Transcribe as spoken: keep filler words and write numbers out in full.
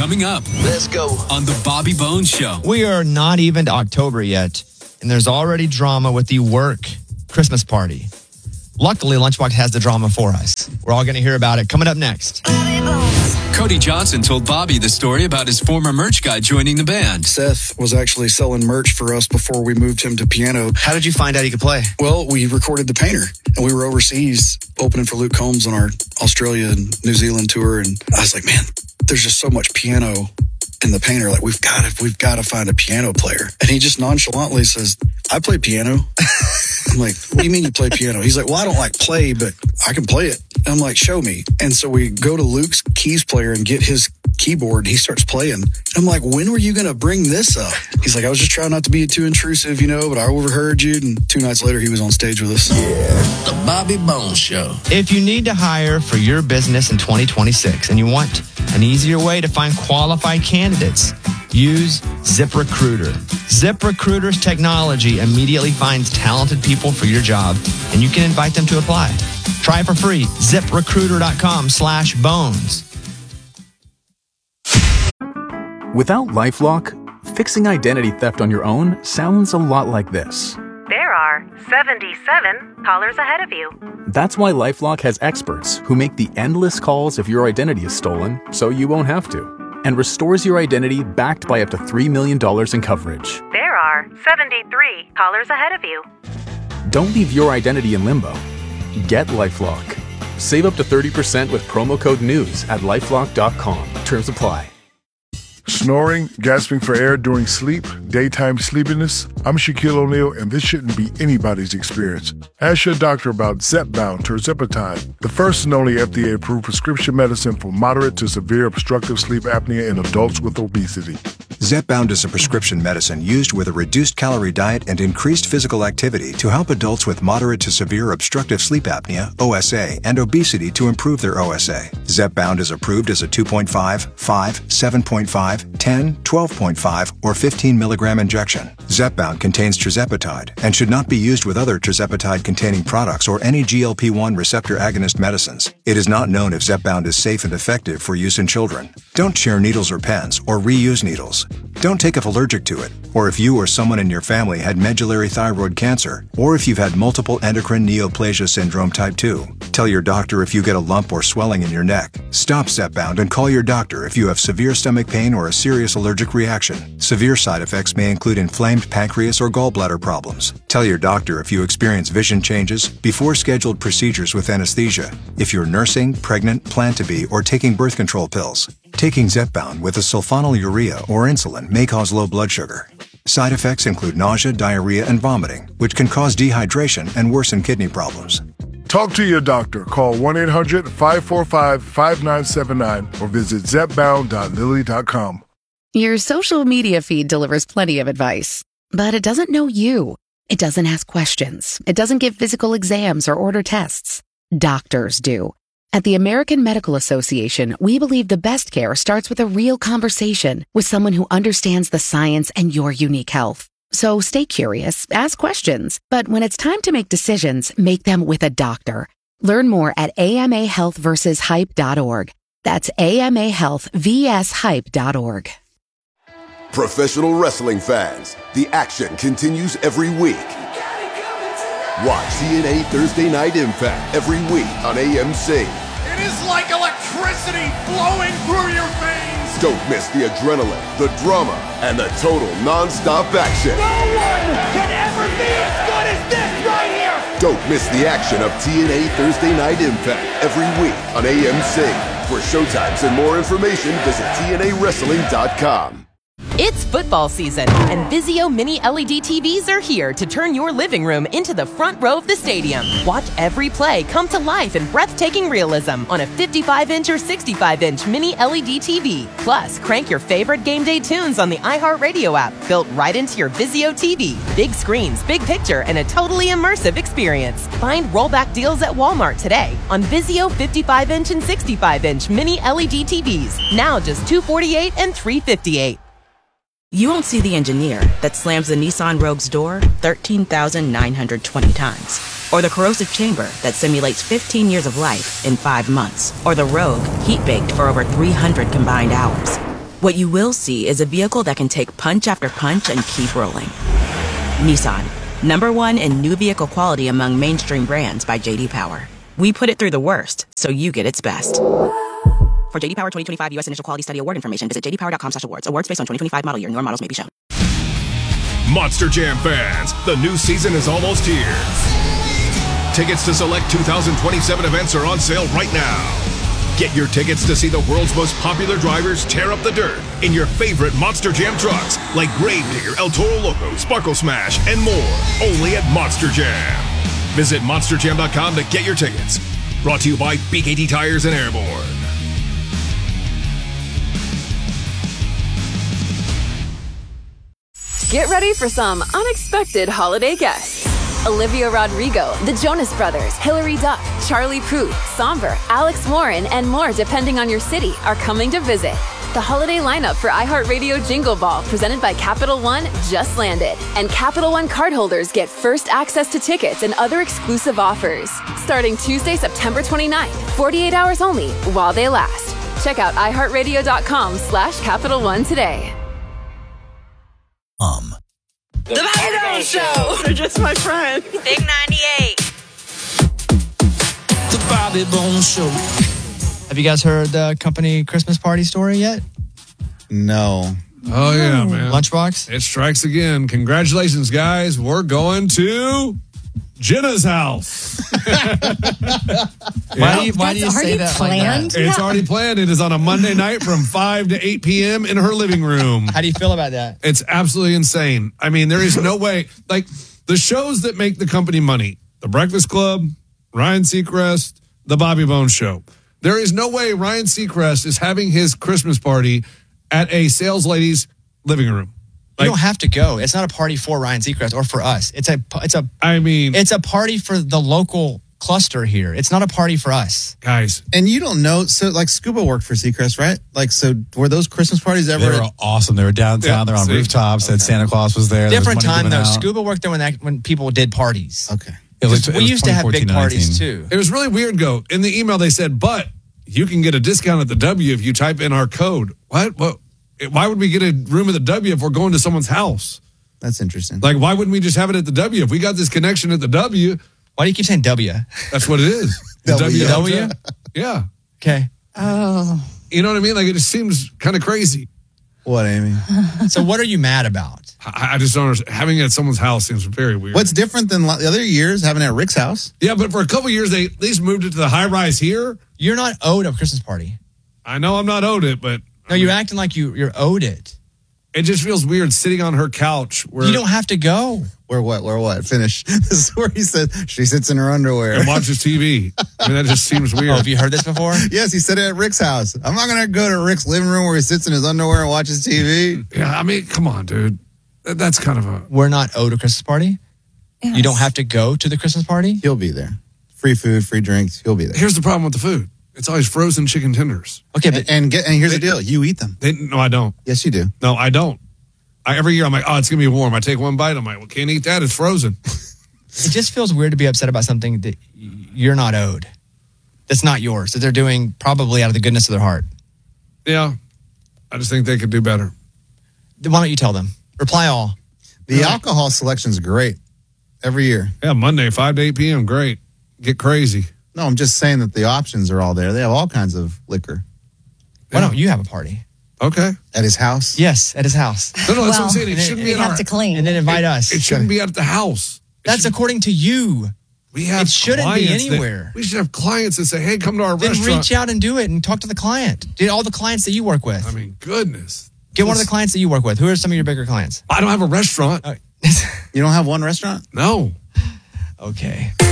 Coming up. Let's go. On the Bobby Bones Show. We are not even to October yet, and there's already drama with the work Christmas party. Luckily, Lunchbox has the drama for us. We're all going to hear about it coming up next. Cody Johnson told Bobby the story about his former merch guy joining the band. Seth was actually selling merch for us before we moved him to piano. How did you find out he could play? Well, we recorded The Painter, and we were overseas opening for Luke Combs on our Australia and New Zealand tour. And I was like, man, there's just so much piano in The Painter. Like, we've got to, we've got to find a piano player. And he just nonchalantly says, I play piano. I'm like, what do you mean you play piano? He's like, well, I don't like play, but I can play it. And I'm like, show me. And so we go to Luke's keys player and get his keyboard. He starts playing. And I'm like, when were you going to bring this up? He's like, I was just trying not to be too intrusive, you know, but I overheard you. And two nights later, he was on stage with us. Yeah, the Bobby Bones Show. If you need to hire for your business in twenty twenty-six and you want an easier way to find qualified candidates, use ZipRecruiter. ZipRecruiter's technology immediately finds talented people for your job, and you can invite them to apply. Try it for free. ZipRecruiter.com slash bones. Without LifeLock, fixing identity theft on your own sounds a lot like this. There are seventy-seven callers ahead of you. That's why LifeLock has experts who make the endless calls if your identity is stolen, so you won't have to, and restores your identity backed by up to three million dollars in coverage. There are seventy-three callers ahead of you. Don't leave your identity in limbo. Get LifeLock. Save up to thirty percent with promo code NEWS at lifelock dot com. Terms apply. Snoring, gasping for air during sleep, daytime sleepiness. I'm Shaquille O'Neal, and this shouldn't be anybody's experience. Ask your doctor about Zepbound tirzepatide, the first and only F D A-approved prescription medicine for moderate to severe obstructive sleep apnea in adults with obesity. Zepbound is a prescription medicine used with a reduced calorie diet and increased physical activity to help adults with moderate to severe obstructive sleep apnea, O S A, and obesity to improve their O S A. Zepbound is approved as a two point five, five, seven point five, ten, twelve point five, or fifteen milligram injection. Zepbound contains tirzepatide and should not be used with other tirzepatide-containing products or any G L P one receptor agonist medicines. It is not known if Zepbound is safe and effective for use in children. Don't share needles or pens or reuse needles. Don't take if allergic to it, or if you or someone in your family had medullary thyroid cancer, or if you've had multiple endocrine neoplasia syndrome type two. Tell your doctor if you get a lump or swelling in your neck. Stop Zepbound and call your doctor if you have severe stomach pain or a serious allergic reaction. Severe side effects may include inflamed pancreas or gallbladder problems. Tell your doctor if you experience vision changes before scheduled procedures with anesthesia, if you're nursing, pregnant, plan to be, or taking birth control pills. Taking Zepbound with a sulfonylurea or insulin may cause low blood sugar. Side effects include nausea, diarrhea, and vomiting, which can cause dehydration and worsen kidney problems. Talk to your doctor. Call one eight hundred, five four five, five nine seven nine or visit zepbound dot lilly dot com. Your social media feed delivers plenty of advice, but it doesn't know you. It doesn't ask questions. It doesn't give physical exams or order tests. Doctors do. At the American Medical Association, we believe the best care starts with a real conversation with someone who understands the science and your unique health. So stay curious, ask questions, but when it's time to make decisions, make them with a doctor. Learn more at A M A health versus hype dot org. That's A M A health versus hype dot org. Professional wrestling fans, the action continues every week. Watch T N A Thursday Night Impact every week on A M C. It is like electricity flowing through your veins. Don't miss the adrenaline, the drama, and the total non-stop action. No one can ever be as good as this right here. Don't miss the action of T N A Thursday Night Impact every week on A M C. For showtimes and more information, visit T N A wrestling dot com. It's football season, and Vizio Mini L E D T Vs are here to turn your living room into the front row of the stadium. Watch every play come to life in breathtaking realism on a fifty-five inch or sixty-five inch Mini L E D T V. Plus, crank your favorite game day tunes on the iHeartRadio app, built right into your Vizio T V. Big screens, big picture, and a totally immersive experience. Find rollback deals at Walmart today on Vizio fifty-five inch and sixty-five inch Mini L E D T Vs. Now just two hundred forty-eight dollars and three hundred fifty-eight dollars. You won't see the engineer that slams the Nissan Rogue's door thirteen thousand nine hundred twenty times, or the corrosive chamber that simulates fifteen years of life in five months, or the Rogue heat-baked for over three hundred combined hours. What you will see is a vehicle that can take punch after punch and keep rolling. Nissan, number one in new vehicle quality among mainstream brands by J D Power. We put it through the worst, so you get its best. For J D Power twenty twenty-five U S Initial Quality Study Award information, visit j d power dot com slash awards. Awards based on twenty twenty-five model year. Newer models may be shown. Monster Jam fans, the new season is almost here. Tickets to select two thousand twenty-seven events are on sale right now. Get your tickets to see the world's most popular drivers tear up the dirt in your favorite Monster Jam trucks like Gravedigger, El Toro Loco, Sparkle Smash, and more. Only at Monster Jam. Visit monster jam dot com to get your tickets. Brought to you by B K T Tires and Airborne. Get ready for some unexpected holiday guests. Olivia Rodrigo, the Jonas Brothers, Hilary Duff, Charlie Puth, Somber, Alex Warren, and more depending on your city are coming to visit. The holiday lineup for iHeartRadio Jingle Ball presented by Capital One just landed. And Capital One cardholders get first access to tickets and other exclusive offers. Starting Tuesday, September twenty-ninth, forty-eight hours only while they last. Check out iHeartRadio.com slash Capital One today. Um. The Bobby Bones Show. They're just my friend. Big ninety-eight. The Bobby Bones Show. Have you guys heard the company Christmas party story yet? No. Oh, yeah, man. Lunchbox? It strikes again. Congratulations, guys. We're going to Jenna's house. Why do you, why do you say that like that? It's already planned. It is on a Monday night from five to eight p.m. in her living room. How do you feel about that? It's absolutely insane. I mean, there is no way. Like, the shows that make the company money, The Breakfast Club, Ryan Seacrest, The Bobby Bones Show. There is no way Ryan Seacrest is having his Christmas party at a sales lady's living room. Like, you don't have to go. It's not a party for Ryan Seacrest or for us. It's a, it's a, I mean, it's a party for the local cluster here. It's not a party for us, guys. And you don't know. So, like, Scuba worked for Seacrest, right? Like, so were those Christmas parties ever? They were awesome. They were downtown. Yeah, They're on see? rooftops. Okay. And Santa Claus was there. Different there was time though. Out. Scuba worked there when that, when people did parties. Okay. It was, it we was used to have big parties too. It was really weird. Go in the email. They said, but you can get a discount at the W if you type in our code. What? What? Why would we get a room at the W if we're going to someone's house? That's interesting. Like, why wouldn't we just have it at the W? If we got this connection at the W. Why do you keep saying W? That's what it is. The W. W. W? Yeah. Okay. Oh. You know what I mean? Like, it just seems kind of crazy. What, Amy? So what are you mad about? I, I just don't understand. Having it at someone's house seems very weird. What's different than the other years having it at Rick's house? Yeah, but for a couple of years, they at least moved it to the high rise here. You're not owed a Christmas party. I know I'm not owed it, but... No, I mean, you're acting like you, you're owed it. It just feels weird sitting on her couch. Where you don't have to go. Where what? Where what? Finish. This is where he said she sits in her underwear. And watches T V. I mean, that just seems weird. Oh, have you heard this before? Yes, he said it at Rick's house. I'm not going to go to Rick's living room where he sits in his underwear and watches T V. Yeah, I mean, come on, dude. That's kind of a... We're not owed a Christmas party? Yes. You don't have to go to the Christmas party? He'll be there. Free food, free drinks. He'll be there. Here's the problem with the food. It's always frozen chicken tenders. Okay, but... And, and, get, and here's they, the deal. You eat them. They, no, I don't. Yes, you do. No, I don't. I, every year I'm like, oh, it's going to be warm. I take one bite. I'm like, well, can't eat that. It's frozen. It just feels weird to be upset about something that you're not owed. That's not yours. That they're doing probably out of the goodness of their heart. Yeah. I just think they could do better. Why don't you tell them? Reply all. The right. Alcohol selection's great every year. Yeah, Monday, five to eight p.m. Great. Get crazy. No, I'm just saying that the options are all there. They have all kinds of liquor. Why yeah. don't you have a party? Okay. At his house? Yes, at his house. No, no, that's well, what I'm saying. It shouldn't be at our... have to clean. And then invite it, us. It shouldn't be at the house. It that's should, according to you. We have It shouldn't be anywhere. That, we should have clients that say, hey, come to our then restaurant. Then reach out and do it and talk to the client. Get all the clients that you work with. I mean, goodness. Get one of the clients that you work with. Who are some of your bigger clients? I don't have a restaurant. Uh, you don't have one restaurant? No. Okay.